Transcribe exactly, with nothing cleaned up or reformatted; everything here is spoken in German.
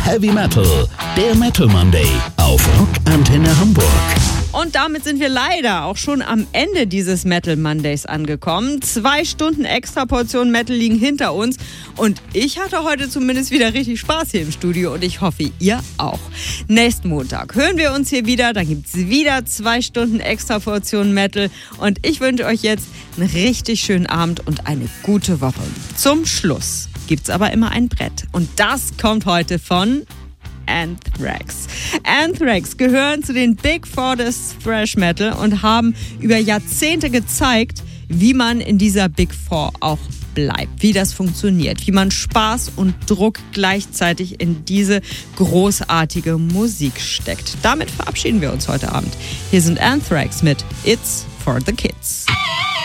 Heavy Metal, der Metal Monday auf Rock Antenne Hamburg. Und damit sind wir leider auch schon am Ende dieses Metal Mondays angekommen. Zwei Stunden extra Portion Metal liegen hinter uns. Und ich hatte heute zumindest wieder richtig Spaß hier im Studio. Und ich hoffe, ihr auch. Nächsten Montag hören wir uns hier wieder. Dann gibt es wieder zwei Stunden extra Portion Metal. Und ich wünsche euch jetzt einen richtig schönen Abend und eine gute Woche. Zum Schluss gibt es aber immer ein Brett. Und das kommt heute von Anthrax. Anthrax gehören zu den Big Four des Thrash Metal und haben über Jahrzehnte gezeigt, wie man in dieser Big Four auch bleibt, wie das funktioniert, wie man Spaß und Druck gleichzeitig in diese großartige Musik steckt. Damit verabschieden wir uns heute Abend. Hier sind Anthrax mit It's for the Kids.